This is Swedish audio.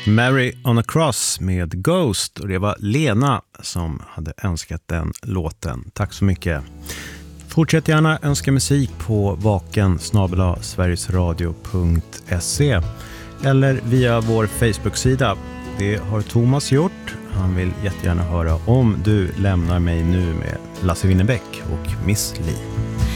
Mary on a Cross med Ghost, och det var Lena som hade önskat den låten. Tack så mycket. Fortsätt gärna önska musik på vaken@sverigesradio.se eller via vår Facebook-sida. Det har Thomas gjort. Han vill jättegärna höra om du lämnar mig nu med Lasse Winnerbäck och Miss Li.